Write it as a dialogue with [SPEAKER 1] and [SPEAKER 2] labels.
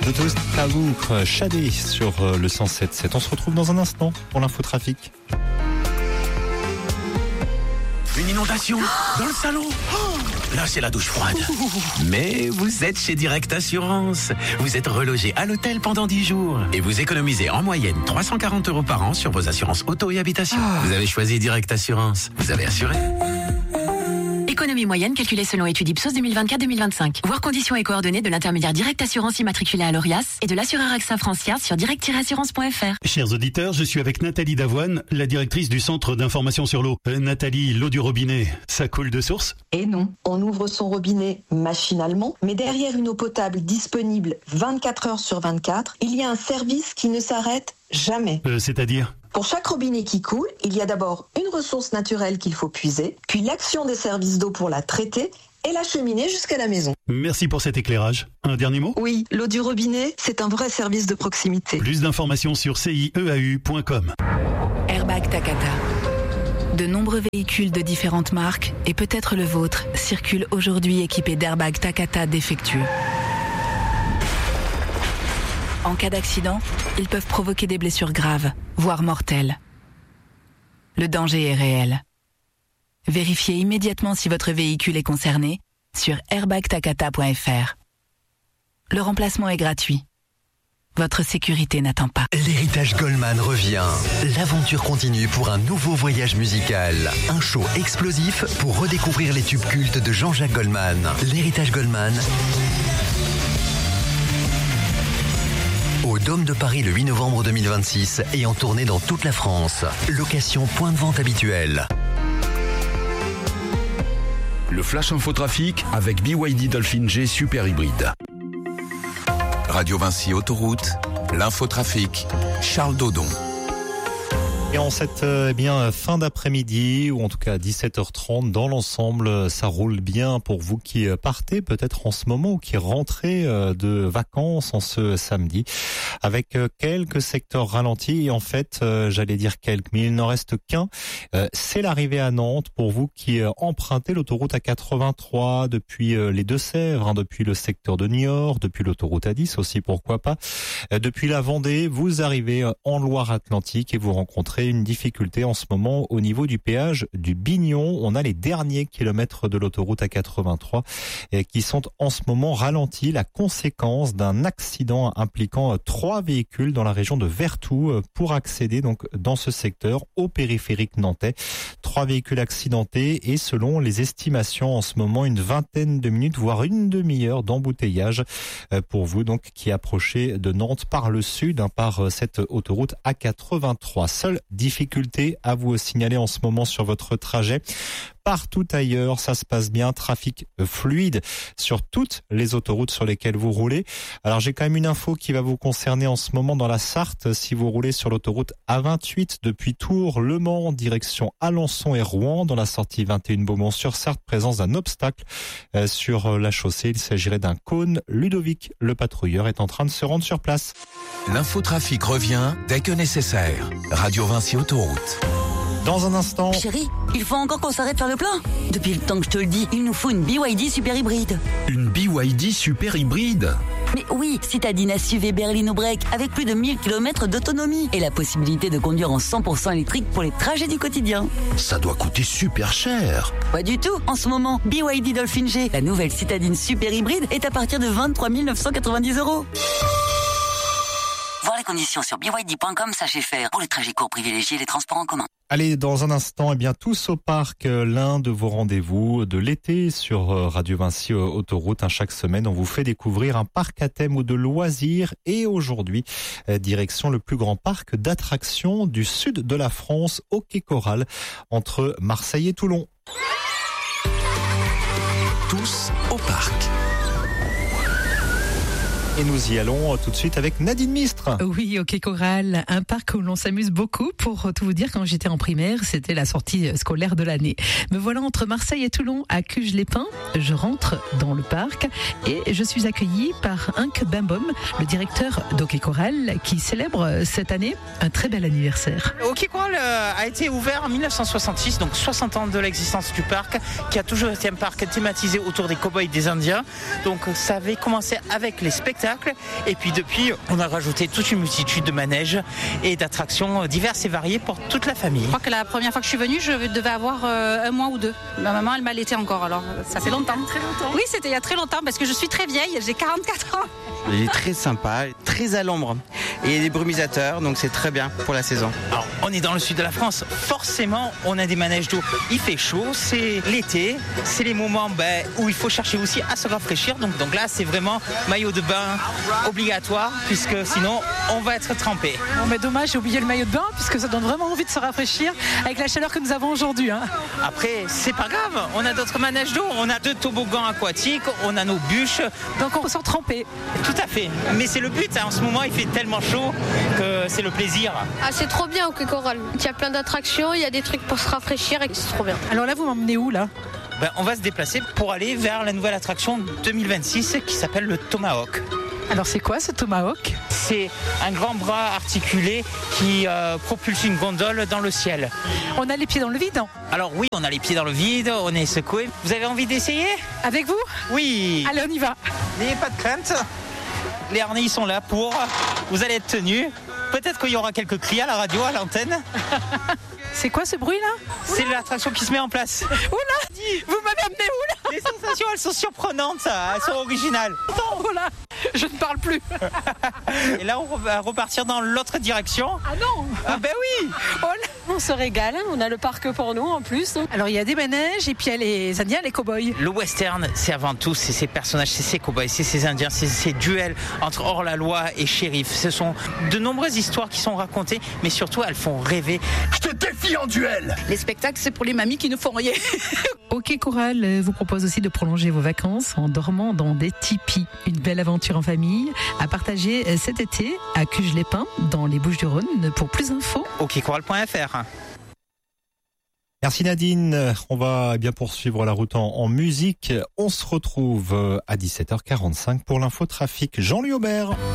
[SPEAKER 1] De tous Tabouk, Shadé sur le 107.7. On se retrouve dans un instant pour l'infotrafic.
[SPEAKER 2] Une inondation dans le salon. Là, c'est la douche froide. Mais vous êtes chez Direct Assurance. Vous êtes relogé à l'hôtel pendant 10 jours. Et vous économisez en moyenne 340 € par an sur vos assurances auto et habitation. Vous avez choisi Direct Assurance. Vous avez assuré.
[SPEAKER 3] Économie moyenne calculée selon étude Ipsos 2024-2025. Voir conditions et coordonnées de l'intermédiaire Direct Assurance immatriculé à l'ORIAS et de l'assureur AXA Francia sur direct-assurance.fr.
[SPEAKER 4] Chers auditeurs, je suis avec Nathalie Davoine, la directrice du Centre d'information sur l'eau. Nathalie, l'eau du robinet, ça coule de source ?
[SPEAKER 5] Et non, on ouvre son robinet machinalement, mais derrière une eau potable disponible 24 heures sur 24, il y a un service qui ne s'arrête jamais.
[SPEAKER 4] C'est-à-dire ?
[SPEAKER 5] Pour chaque robinet qui coule, il y a d'abord une ressource naturelle qu'il faut puiser, puis l'action des services d'eau pour la traiter et l'acheminer jusqu'à la maison.
[SPEAKER 4] Merci pour cet éclairage. Un dernier mot ?
[SPEAKER 5] Oui, l'eau du robinet, c'est un vrai service de proximité.
[SPEAKER 4] Plus d'informations sur cieau.com.
[SPEAKER 6] Airbag Takata. De nombreux véhicules de différentes marques, et peut-être le vôtre, circulent aujourd'hui équipés d'airbags Takata défectueux. En cas d'accident, ils peuvent provoquer des blessures graves, voire mortelles. Le danger est réel. Vérifiez immédiatement si votre véhicule est concerné sur airbagtakata.fr. Le remplacement est gratuit. Votre sécurité n'attend pas.
[SPEAKER 7] L'héritage Goldman revient. L'aventure continue pour un nouveau voyage musical. Un show explosif pour redécouvrir les tubes cultes de Jean-Jacques Goldman. L'héritage Goldman au Dôme de Paris le 8 novembre 2026 et en tournée dans toute la France. Location point de vente habituel.
[SPEAKER 8] Le Flash Infotrafic avec BYD Dolphin G Super Hybride. Radio Vinci Autoroute, l'infotrafic, Charles Dodon.
[SPEAKER 1] Et en cette fin d'après-midi, ou en tout cas à 17h30, dans l'ensemble, ça roule bien pour vous qui partez peut-être en ce moment ou qui rentrez de vacances en ce samedi, avec quelques secteurs ralentis. Et en fait, j'allais dire quelques, mais il n'en reste qu'un. C'est l'arrivée à Nantes pour vous qui empruntez l'autoroute A83 depuis les Deux-Sèvres, depuis le secteur de Niort, depuis l'autoroute A10 aussi, pourquoi pas. Depuis la Vendée, vous arrivez en Loire-Atlantique et vous rencontrez une difficulté en ce moment au niveau du péage du Bignon. On a les derniers kilomètres de l'autoroute A83 qui sont en ce moment ralentis, la conséquence d'un accident impliquant 3 véhicules dans la région de Vertou pour accéder donc dans ce secteur au périphérique nantais. 3 véhicules accidentés et selon les estimations en ce moment une vingtaine de minutes voire une demi-heure d'embouteillage pour vous donc qui approchez de Nantes par le sud par cette autoroute A83. Seule difficulté à vous signaler en ce moment sur votre trajet. Partout ailleurs, ça se passe bien, trafic fluide sur toutes les autoroutes sur lesquelles vous roulez. Alors j'ai quand même une info qui va vous concerner en ce moment dans la Sarthe. Si vous roulez sur l'autoroute A28 depuis Tours, Le Mans, direction Alençon et Rouen, dans la sortie 21 Beaumont-sur-Sarthe, présence d'un obstacle sur la chaussée. Il s'agirait d'un cône. Ludovic, le patrouilleur, est en train de se rendre sur place.
[SPEAKER 8] L'infotrafic revient dès que nécessaire. Radio Vinci Autoroute.
[SPEAKER 1] Dans un instant...
[SPEAKER 9] Chérie, il faut encore qu'on s'arrête faire le plein. Depuis le temps que je te le dis, il nous faut une BYD super hybride.
[SPEAKER 8] Une BYD super hybride ?
[SPEAKER 9] Mais oui, citadine SUV berlino break avec plus de 1000 km d'autonomie et la possibilité de conduire en 100% électrique pour les trajets du quotidien.
[SPEAKER 8] Ça doit coûter super cher.
[SPEAKER 9] Pas du tout. En ce moment, BYD Dolphin G, la nouvelle citadine super hybride, est à partir de 23 990 €. Voir les conditions sur byd.com, sachez faire. Pour les trajets courts, privilégiez les transports en commun.
[SPEAKER 1] Allez, dans un instant, tous au parc, l'un de vos rendez-vous de l'été sur Radio Vinci Autoroute. Chaque semaine, on vous fait découvrir un parc à thème ou de loisirs. Et aujourd'hui, direction le plus grand parc d'attractions du sud de la France, au Quai Coral, entre Marseille et Toulon.
[SPEAKER 8] Tous au parc.
[SPEAKER 1] Et nous y allons tout de suite avec Nadine Mistre.
[SPEAKER 10] Oui, au Quai Coral, un parc où l'on s'amuse beaucoup. Pour tout vous dire, quand j'étais en primaire, c'était la sortie scolaire de l'année. Me voilà entre Marseille et Toulon, à Cuges-les-Pins. Je rentre dans le parc et je suis accueillie par Henk Bembom, le directeur d'Au Quai Coral, qui célèbre cette année un très bel anniversaire.
[SPEAKER 11] Au Quai Coral a été ouvert en 1966, donc 60 ans de l'existence du parc, qui a toujours été un parc thématisé autour des cow-boys et des Indiens. Donc ça avait commencé avec les spectacles spectacle. Et puis depuis, on a rajouté toute une multitude de manèges et d'attractions diverses et variées pour toute la famille.
[SPEAKER 12] Je crois que la première fois que je suis venue, je devais avoir 1 mois ou 2. Ma maman, elle m'allaitait encore, alors ça fait longtemps.
[SPEAKER 13] Très longtemps.
[SPEAKER 12] Oui, c'était il y a très longtemps parce que je suis très vieille, j'ai 44 ans.
[SPEAKER 14] Il est très sympa, très à l'ombre. Et il y a des brumisateurs, donc c'est très bien pour la saison.
[SPEAKER 11] Alors, on est dans le sud de la France, forcément, on a des manèges d'eau. Il fait chaud, c'est l'été, c'est les moments où il faut chercher aussi à se rafraîchir. Donc là, c'est vraiment maillot de bain obligatoire, puisque sinon, on va être trempé.
[SPEAKER 13] Non, mais dommage, j'ai oublié le maillot de bain, puisque ça donne vraiment envie de se rafraîchir avec la chaleur que nous avons aujourd'hui.
[SPEAKER 11] Après, c'est pas grave, on a d'autres manèges d'eau, on a 2 toboggans aquatiques, on a nos bûches.
[SPEAKER 13] Donc on ressort trempé.
[SPEAKER 11] Tout à fait, mais c'est le but, en ce moment il fait tellement chaud que c'est le plaisir.
[SPEAKER 15] Ah, c'est trop bien au Quai Coral, il y a plein d'attractions, il y a des trucs pour se rafraîchir et c'est trop bien.
[SPEAKER 13] Alors là, vous m'emmenez où là ?
[SPEAKER 11] On va se déplacer pour aller vers la nouvelle attraction 2026 qui s'appelle le Tomahawk.
[SPEAKER 13] Alors c'est quoi ce Tomahawk ?
[SPEAKER 11] C'est un grand bras articulé qui propulse une gondole dans le ciel.
[SPEAKER 13] On a les pieds dans le vide ?
[SPEAKER 11] Alors oui, on a les pieds dans le vide, on est secoué. Vous avez envie d'essayer ?
[SPEAKER 13] Avec vous ?
[SPEAKER 11] Oui.
[SPEAKER 13] Allez, on y va.
[SPEAKER 11] N'ayez pas de crainte. Les harnais ils sont là pour... Vous allez être tenus. Peut-être qu'il y aura quelques cris à la radio, à l'antenne.
[SPEAKER 13] C'est quoi ce bruit là ?
[SPEAKER 11] C'est l'attraction qui se met en place.
[SPEAKER 13] Oula ! Vous m'avez amené où là ?
[SPEAKER 11] Les sensations elles sont surprenantes, elles sont originales.
[SPEAKER 13] Oh là ! Je ne parle plus.
[SPEAKER 11] Et là on va repartir dans l'autre direction.
[SPEAKER 13] Ah non !
[SPEAKER 11] Ah ben oui.
[SPEAKER 13] Oh là.
[SPEAKER 16] On se régale, on a le parc pour nous en plus.
[SPEAKER 13] Alors il y a des manèges et puis il y a les Indiens, les cow-boys.
[SPEAKER 11] Le western c'est avant tout, c'est ces personnages, c'est ces cow-boys, c'est ces Indiens, c'est ces duels entre hors-la-loi et shérif. Ce sont de nombreuses histoires qui sont racontées, mais surtout elles font rêver.
[SPEAKER 8] Je te défie en duel.
[SPEAKER 12] Les spectacles, c'est pour les mamies qui ne font rien.
[SPEAKER 10] Au Quai Coral vous propose aussi de prolonger vos vacances en dormant dans des tipis. Une belle aventure en famille à partager cet été à Cuges-les-Pins dans les Bouches-du-Rhône. Pour plus d'infos,
[SPEAKER 11] au quaicoral.fr.
[SPEAKER 1] Merci Nadine. On va bien poursuivre la route en musique. On se retrouve à 17h45 pour l'infotrafic. Jean-Louis Aubert.